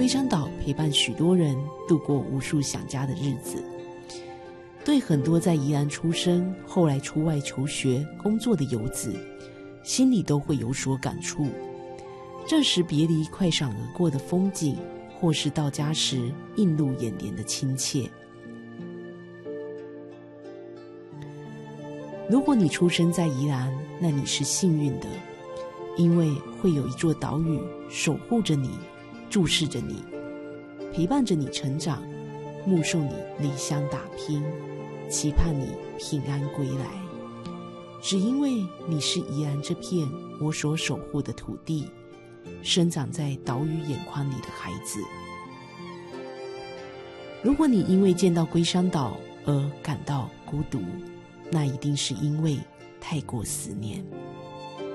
龟山岛陪伴许多人度过无数想家的日子。对很多在宜兰出生后来出外求学工作的游子，心里都会有所感触。这时别离快闪而过的风景，或是到家时映入眼帘的亲切。如果你出生在宜兰，那你是幸运的，因为会有一座岛屿守护着你，注视着你，陪伴着你成长，目送你离乡打拼，期盼你平安归来。只因为你是宜兰这片我所守护的土地，生长在岛屿眼眶里的孩子。如果你因为见到龟山岛而感到孤独，那一定是因为太过思念。